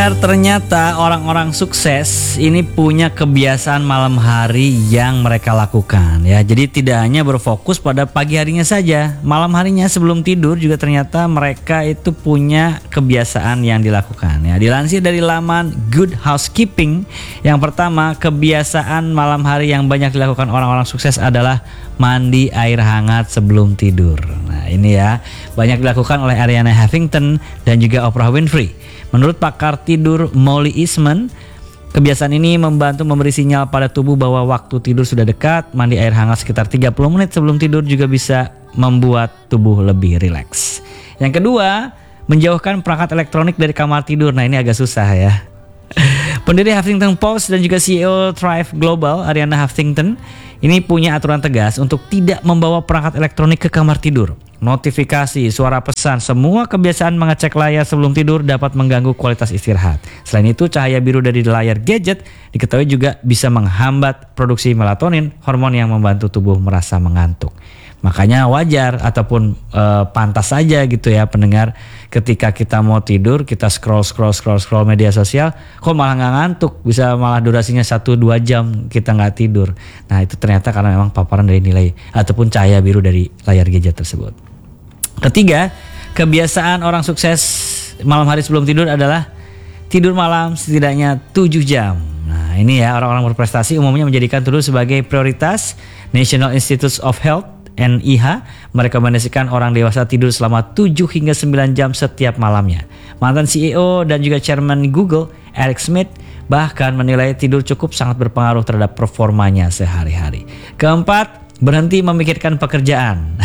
Pendengar, ternyata orang-orang sukses ini punya kebiasaan malam hari yang mereka lakukan ya. Jadi tidak hanya berfokus pada pagi harinya saja, malam harinya sebelum tidur juga ternyata mereka itu punya kebiasaan yang dilakukan ya. Dilansir dari laman Good Housekeeping, yang pertama, kebiasaan malam hari yang banyak dilakukan orang-orang sukses adalah mandi air hangat sebelum tidur. Nah, ini ya, banyak dilakukan oleh Arianna Huffington dan juga Oprah Winfrey. Menurut pakar tidur Molly Eastman, kebiasaan ini membantu memberi sinyal pada tubuh bahwa waktu tidur sudah dekat. Mandi air hangat sekitar 30 menit sebelum tidur juga bisa membuat tubuh lebih rileks. Yang kedua, menjauhkan perangkat elektronik dari kamar tidur. Nah, ini agak susah ya. Pendiri Huffington Post dan juga CEO Thrive Global, Arianna Huffington, ini punya aturan tegas untuk tidak membawa perangkat elektronik ke kamar tidur. Notifikasi, suara pesan, semua kebiasaan mengecek layar sebelum tidur dapat mengganggu kualitas istirahat. Selain itu, cahaya biru dari layar gadget diketahui juga bisa menghambat produksi melatonin, hormon yang membantu tubuh merasa mengantuk. Makanya wajar ataupun pantas saja gitu ya pendengar, ketika kita mau tidur kita scroll media sosial, kok malah nggak ngantuk, bisa malah durasinya 1-2 jam kita nggak tidur. Nah, itu ternyata karena memang paparan dari nilai ataupun cahaya biru dari layar gadget tersebut. Ketiga, kebiasaan orang sukses malam hari sebelum tidur adalah tidur malam setidaknya 7 jam. Nah, ini ya, orang-orang berprestasi umumnya menjadikan tidur sebagai prioritas. National Institutes of Health NIH merekomendasikan orang dewasa tidur selama 7 hingga 9 jam setiap malamnya. Mantan CEO dan juga Chairman Google, Eric Schmidt, bahkan menilai tidur cukup sangat berpengaruh terhadap performanya sehari-hari. Keempat, berhenti memikirkan pekerjaan.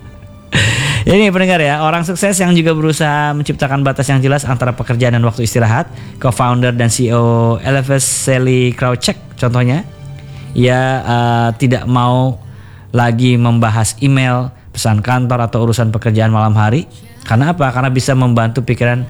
Ini pendengar ya, orang sukses yang juga berusaha menciptakan batas yang jelas antara pekerjaan dan waktu istirahat. Co-founder dan CEO Eleves Sally Krawcheck contohnya, ia tidak mau lagi membahas email, pesan kantor atau urusan pekerjaan malam hari. Karena apa? Karena bisa membantu pikiran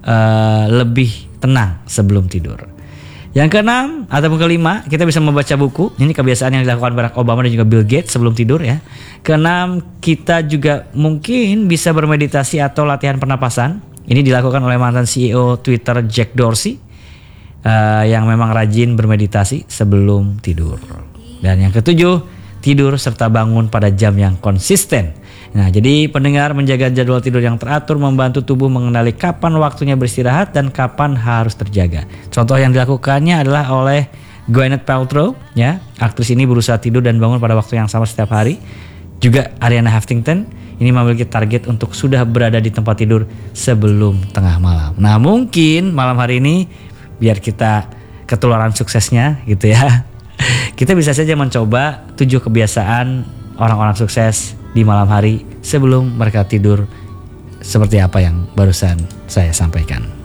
lebih tenang sebelum tidur. Yang keenam ataupun kelima, kita bisa membaca buku. Ini kebiasaan yang dilakukan Barack Obama dan juga Bill Gates sebelum tidur ya. Keenam, kita juga mungkin bisa bermeditasi atau latihan pernapasan. Ini dilakukan oleh mantan CEO Twitter Jack Dorsey, yang memang rajin bermeditasi sebelum tidur. Dan yang ketujuh, tidur serta bangun pada jam yang konsisten. Nah, jadi pendengar, menjaga jadwal tidur yang teratur membantu tubuh mengenali kapan waktunya beristirahat dan kapan harus terjaga. Contoh yang dilakukannya adalah oleh Gwyneth Paltrow ya. Aktris ini berusaha tidur dan bangun pada waktu yang sama setiap hari. Juga Arianna Huffington ini memiliki target untuk sudah berada di tempat tidur sebelum tengah malam. Nah, mungkin malam hari ini biar kita ketularan suksesnya gitu ya. Kita bisa saja mencoba 7 kebiasaan orang-orang sukses di malam hari sebelum mereka tidur, seperti apa yang barusan saya sampaikan.